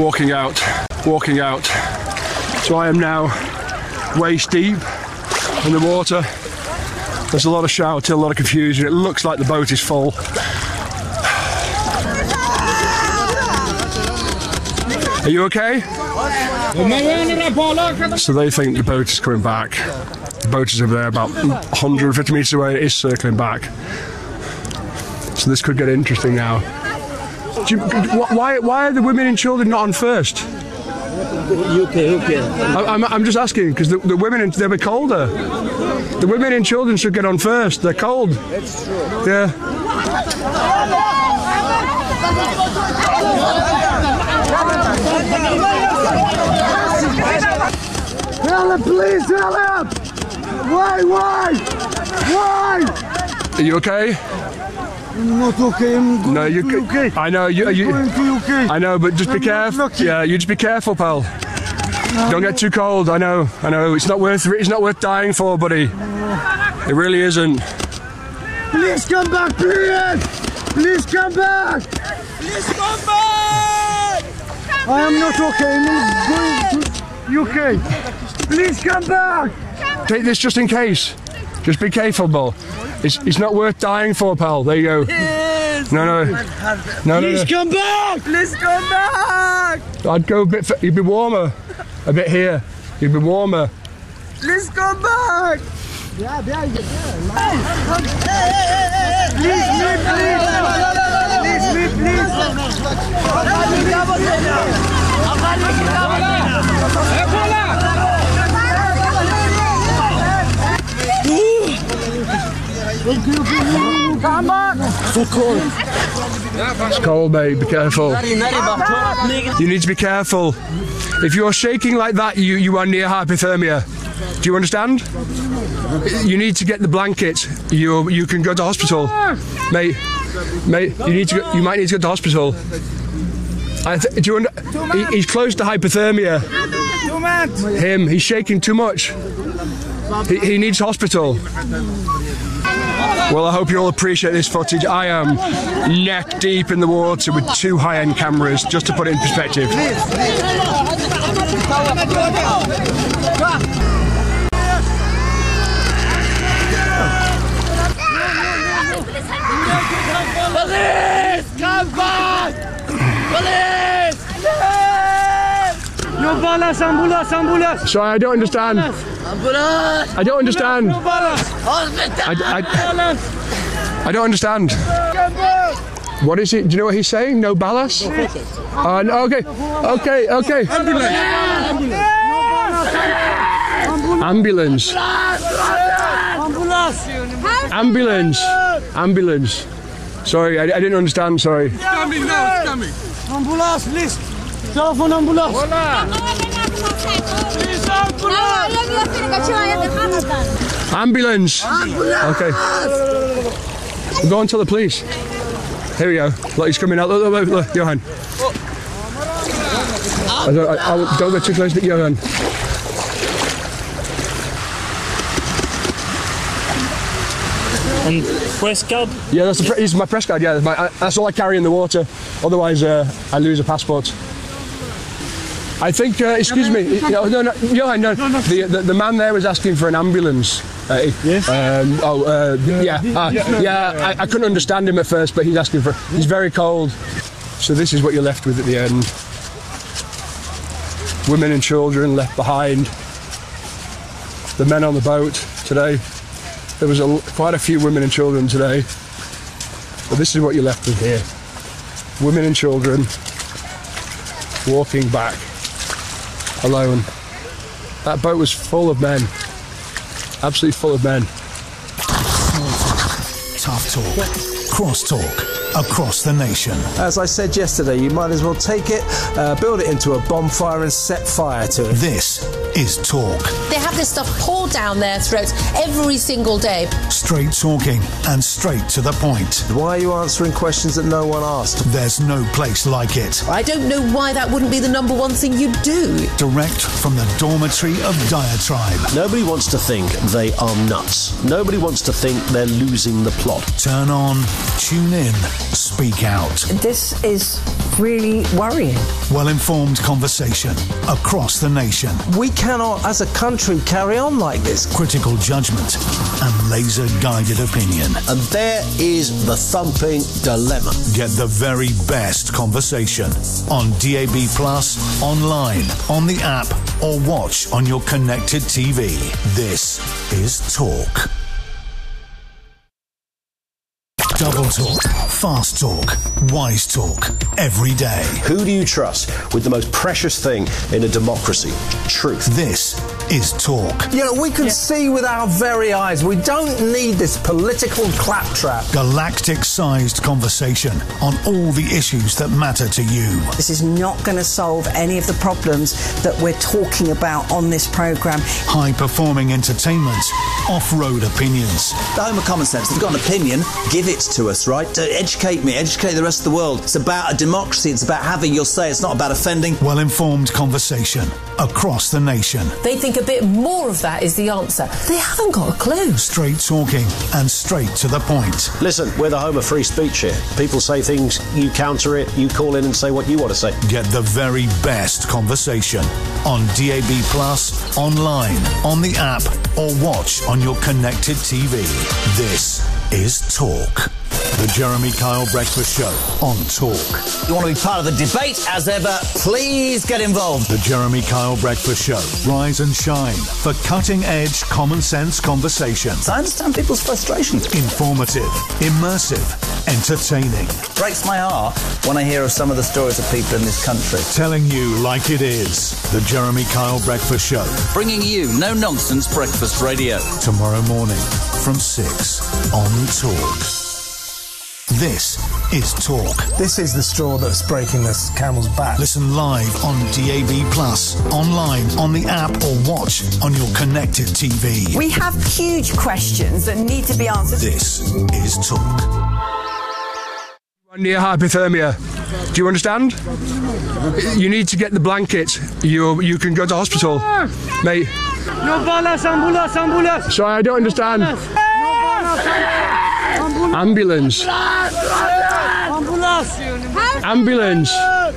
walking out. So I am now waist deep in the water. There's a lot of shouting, a lot of confusion. It looks like the boat is full. Are you okay? So they think the boat is coming back. The boat is over there about 150 metres away. It is circling back. So this could get interesting now. Why are the women and children not on first? Okay. I'm just asking because the women, they'll be colder. The women and children should get on first. They're cold. That's true. Yeah. Help, please, help! Why? Are you okay? I'm not okay. I'm going No, you to UK. I know you. I'm going to UK. I know, but just be I'm not careful. lucky. Yeah, you just be careful, pal. Don't get too cold. I know. It's not worth dying for, buddy. It really isn't. Please come back, please! Please come back! Please come back! I am not okay. I'm going to UK. Please come back! Take this just in case. Just be careful, Bull. It's not worth dying for, pal. There you go. Please! No. Please come back! Please come back! I'd go a bit. You'd be warmer. A bit here. You'd be warmer. Please come back! Come back! It's cold, mate. Be careful. You need to be careful. If you're shaking like that, you are near hypothermia. Do you understand? You need to get the blanket. You can go to hospital, mate. You might need to go to hospital. He's close to hypothermia. He's shaking too much. He needs hospital. Well, I hope you all appreciate this footage. I am neck deep in the water with two high-end cameras, just to put it in perspective. Police! Come back! Police! No balance, ambulance! Sorry, I don't understand. Ambulance! I don't understand. No balance! Hospital! I don't understand. What is it? Do you know what he's saying? No ballast? No, okay. Ambulance. Ambulance. Sorry, I didn't understand, sorry. Coming now, it's coming. Ambulance, please! Telephone ambulance! Ambulance. Okay. We'll go and tell the police. Here we go. Look, he's coming out. Look, Johan. Don't get too close to Johan. And press card? Yeah, this is my press card. Yeah, that's all I carry in the water. Otherwise, I lose a passport. I think. Excuse me. No, Johan. No. The man there was asking for an ambulance. Yes. I couldn't understand him at first, but he's asking for. He's very cold. So this is what you're left with at the end. Women and children left behind. The men on the boat today. There was quite a few women and children today. But this is what you're left with here. Women and children walking back alone. That boat was full of men. Absolutely full of men. Tough talk, cross talk, across the nation. As I said yesterday, you might as well take it, build it into a bonfire and set fire to it. This is Talk. They have this stuff poured down their throats every single day. Straight talking and straight to the point. Why are you answering questions that no one asked? There's no place like it. I don't know why that wouldn't be the number one thing you do. Direct from the dormitory of diatribe. Nobody wants to think they are nuts. Nobody wants to think they're losing the plot. Turn on, tune in, speak out. This is really worrying. Well-informed conversation across the nation. We cannot, as a country, carry on like this. Critical judgment and laser-guided opinion. And there is the thumping dilemma. Get the very best conversation on DAB+, online, on the app, or watch on your connected TV. This is Talk. Double talk, fast talk, wise talk, every day. Who do you trust with the most precious thing in a democracy? Truth. This is Talk. You know, we can see with our very eyes. We don't need this political claptrap. Galactic-sized conversation on all the issues that matter to you. This is not going to solve any of the problems that we're talking about on this programme. High-performing entertainment, off-road opinions. The home of common sense. If you've got an opinion, give it to us, right? Educate me, educate the rest of the world. It's about a democracy. It's about having your say. It's not about offending. Well-informed conversation across the nation. They think a bit more of that is the answer. They haven't got a clue. Straight talking and straight to the point. Listen, we're the home of free speech here. People say things, you counter it, you call in and say what you want to say. Get the very best conversation on DAB+, online, on the app, or watch on your connected TV. This is Talk. The Jeremy Kyle Breakfast Show on Talk. You want to be part of the debate, as ever, please get involved. The Jeremy Kyle Breakfast Show. Rise and shine for cutting-edge, common-sense conversations. I understand people's frustration. Informative, immersive, entertaining. Breaks my heart when I hear of some of the stories of people in this country. Telling you like it is. The Jeremy Kyle Breakfast Show. Bringing you no-nonsense breakfast radio. Tomorrow morning from 6 on Talk. This is Talk. This is the straw that's breaking this camel's back. Listen live on DAB+, online, on the app, or watch on your connected TV. We have huge questions that need to be answered. This is Talk. Near hypothermia. Do you understand? You need to get the blanket. You can go to hospital. Mate. No balas, ambulance, ambulance. Sorry, I don't understand. Ambulance. Ambulance.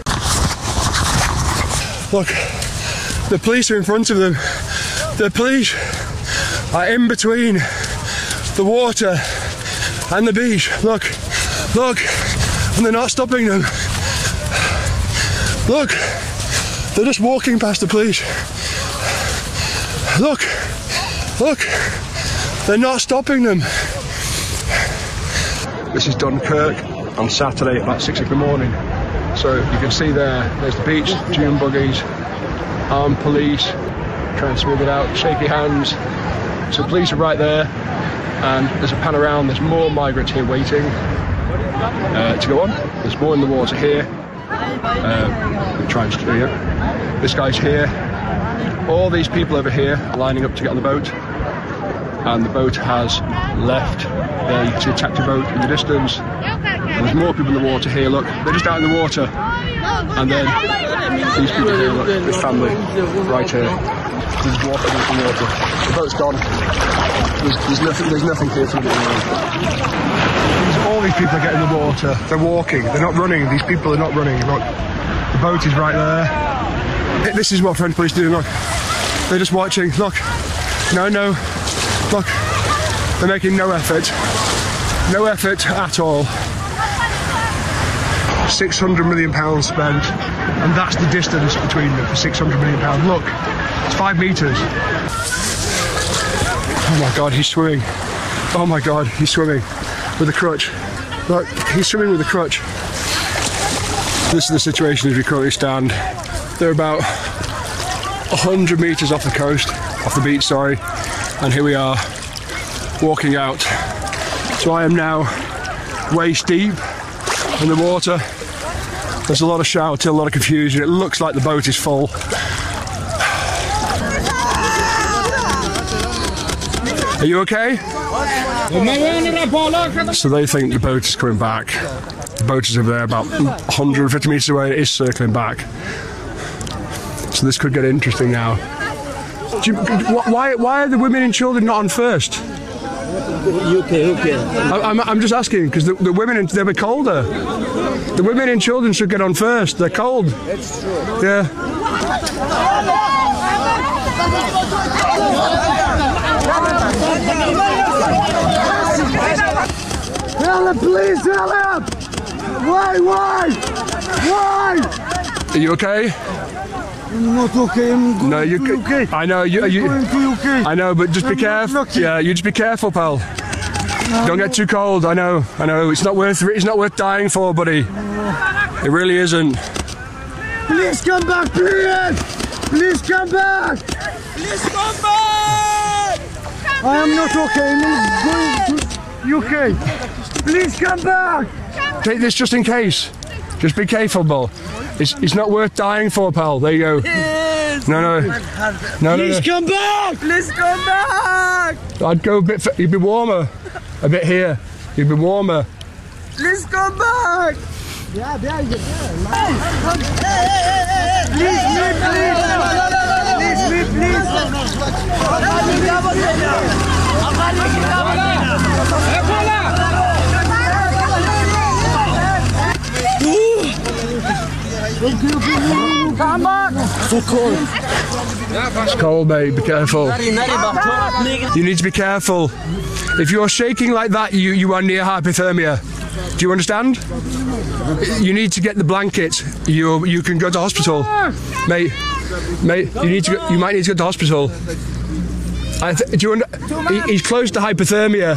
Look, the police are in front of them. The police are in between the water and the beach. Look, and they're not stopping them. Look, they're just walking past the police. Look, they're not stopping them. This is Dunkirk on Saturday about 6 in the morning. So you can see there's the beach, dune buggies, armed police, trying to smooth it out, shaky hands. So police are right there, and there's a pan around, there's more migrants here waiting to go on. There's more in the water here. We're trying to do it. This guy's here. All these people over here are lining up to get on the boat, and the boat has left. There you can see a taxi boat in the distance. And there's more people in the water here. Look, they're just out in the water, and then these people here. Look, this family right here. They're just walking into the water. The boat's gone. There's nothing here for them. All these people are getting in the water. They're walking. They're not running. These people are not running. Look, the boat is right there. This is what French police do. Look, they're just watching. Look, no. Look, they're making no effort at all. £600 million spent, and that's the distance between them for £600 million. Look, it's 5 metres. Oh my God, he's swimming. Oh my God, he's swimming with a crutch. Look, he's swimming with a crutch. This is the situation as we currently stand. They're about 100 metres off the beach, sorry, and here we are, walking out. So I am now waist deep in the water. There's a lot of shouting, a lot of confusion. It looks like the boat is full. Are you okay? So they think the boat is coming back. The boat is over there about 150 metres away. It is circling back. So this could get interesting now. Why are the women and children not on first? I'm just asking because the women, they were colder. The women and children should get on first. They're cold. It's true. Yeah. Help, please, help! Why? Are you okay? I'm not okay. I'm going No, you to UK. I know you. Going to UK. I know, but just be careful. Yeah, you just be careful, pal. Don't get too cold. I know. It's not worth dying for, buddy. It really isn't. Please come back, please! Please come back! Please come back! I am not okay. I'm going to UK. Please come back! Take this just in case. Just be careful, Bull. It's not worth dying for, pal. There you go. Yes. No. Please come back! Please come back! I'd go a bit. You'd be warmer. A bit here. You'd be warmer. Please come back! Come back! It's cold, mate. Be careful. You need to be careful. If you're shaking like that, you are near hypothermia. Do you understand? You need to get the blanket. You can go to hospital, mate. You might need to go to hospital. He's close to hypothermia.